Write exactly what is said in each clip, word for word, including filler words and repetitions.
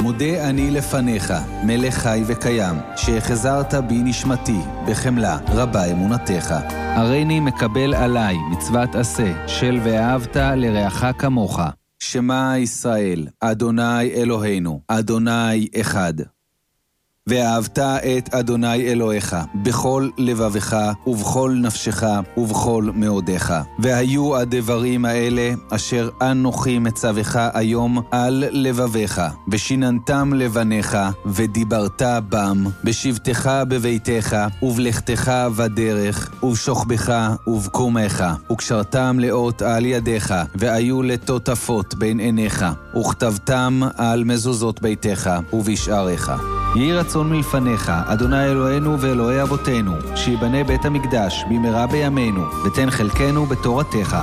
מודה אני לפניך, מלך חי וקיים, שהחזרת בי נשמתי, בחמלה רבה אמונתך. הריני מקבל עליי מצוות עשה, של ואהבת לרעך כמוך. שמע ישראל, אדוני אלוהינו, אדוני אחד. ואהבת את אדוני אלוהיך בכל לבבך ובכל נפשך ובכל מאודך. והיו הדברים האלה אשר אנוכי מצווך היום על לבביך, ושיננתם לבניך, ודיברת בם, בשבתך בביתך, ובלכתך בדרך, ובשוכבך ובקומך, וקשרתם לאות על ידיך, והיו לטוטפות בין עיניך, וכתבתם על מזוזות ביתך ובשעריך. יהי רצון מלפניך, אדוני אלוהינו ואלוהי אבותינו, שיבנה בית המקדש במהרה בימינו, ותן חלקנו בתורתך.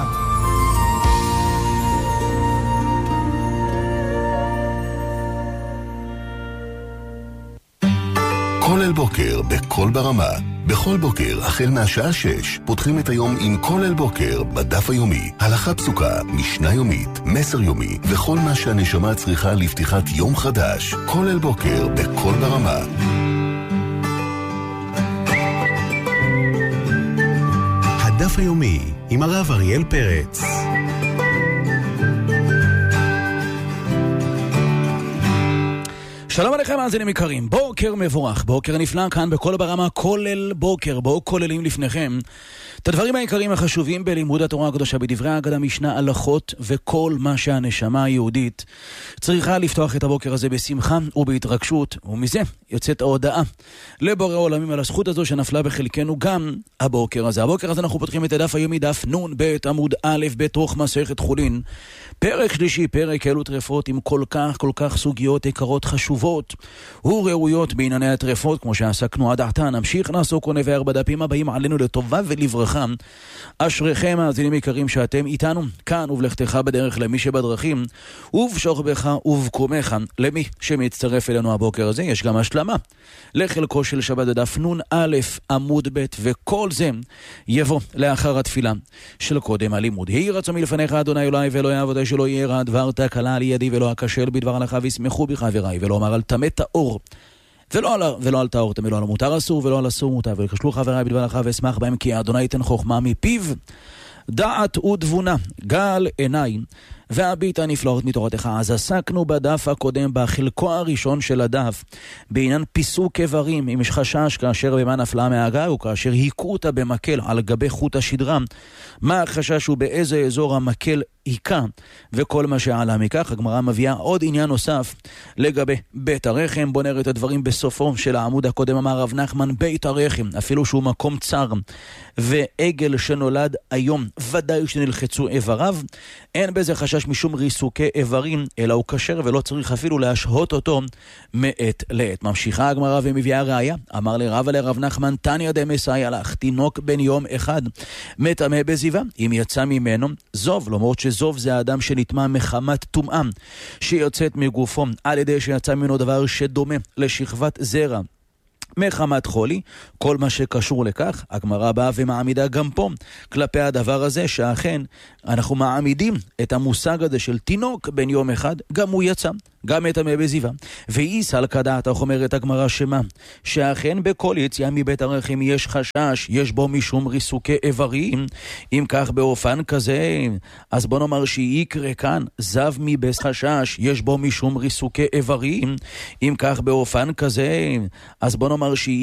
כל אל בוקר בכל ברמה. בכל בוקר, החל מהשעה שש, פותחים את היום עם כל אל בוקר בדף היומי. הלכה פסוקה, משנה יומית, מסר יומי, וכל מה שהנשמה צריכה לפתיחת יום חדש. כל אל בוקר בכל ברמה. הדף היומי עם הרב אריאל פרץ. שלום עליכם מאזינים יקרים, בוקר מבורך, בוקר נפלא כאן בכל ברמה, כולל בוקר, בואו כוללים לפניכם את הדברים העיקריים החשובים בלימוד התורה הקדושה, בדברי ההגדה, משנה, הלכות וכל מה שהנשמה היהודית צריכה לפתוח את הבוקר הזה בשמחה ובהתרגשות, ומזה יוצאת ההודעה לבורא עולמים על הזכות הזו שנפלה בחלקנו גם הבוקר הזה. הבוקר הזה אנחנו פותחים את הדף היומי, דף נון בית עמוד א' בתוך מסכת חולין, פרק שלישי, פרק אלו טרפות עם כל כך כל כך סוגיות יקרות חשובות וראויות בענייני הטרפות, כמו שעסקנו עד עתה. נמשיך נעסוק ונבהר בדפים הבאים עלינו לטובה ולברכה. אשריכם מאזינים יקרים שאתם איתנו כאן, ובלכתך בדרך למי שבדרכים, ובשוכבך ובקומך למי שמצטרף אלינו הבוקר הזה. יש גם השלמה לחלקו של שבת דף נון א' עמוד ב', וכל זה יבוא לאחר התפילה של קודם הלימוד. יהי רצון מלפניך אדוני אלוהי ואלוהי עבודי, שלא יהיה רע דבר תקלה על ידי ולא אכשל בדבר הלכה, וישמחו בי חבריי, ולא אמר על טמא טהור ולא על, ולא על טהור טמא, לא על מותר אסור ולא על אסור מותר, וכשלו חבריי בדבר הלכה ואשמח בהם, כי אדוני ייתן חוכמה מפיו, דעת ותבונה, גל עיניים והביט הנפלאות מתורתך. אז עסקנו בדף הקודם, בחלקו הראשון של הדף, בעניין פיסוק איברים. אם יש חשש כאשר במה נפלה מהגג, או כאשר היכו אותה במקל על גבי חוט השדרה, מה החשש ובאיזה אזור המקל היכה, וכל מה שעלה מכך. הגמרא מביאה עוד עניין נוסף לגבי בית הרחם. בוא נראה את הדברים בסופו של העמוד הקודם. אמר רב נחמן, בית הרחם, אפילו שהוא מקום צר ועגל שנולד היום, ודאי שנלחצו איבריו, אין בזה חשש משום ריסוקי איברים, אלא הוא כשר ולא צריך אפילו להשהות אותו מעת לעת. ממשיכה הגמרא ומביאה ראיה. אמר לרבא לרב נחמן, תניא דמסייע לך, תינוק בן יום אחד מטמא בזיווה, אם יצא ממנו זוב, למרות שזוב זה האדם שנטמא מחמת טומאה שיוצאת מגופו על ידי שיצא ממנו דבר שדומה לשכבת זרע מחמת חולי, כל מה שקשור לכך. הגמרא באה ומעמידה גם פה כלפי הדבר הזה, שאכן אנחנו מעמידים את המושג הזה של תינוק בן יום אחד, גם הוא יצא, גם מטמא בזיווה. ואיס על כדעת, אומרת הגמרא שמה, שאכן בכל יציאה מבית הרחם יש חשש, יש בו משום ריסוקי איברים. אם כך באופן כזה, אז בוא נאמר שיקרא כאן זב מבית חשש, יש בו משום ריסוקי איברים. אם כך באופן כזה, אז בוא נאמר שהיא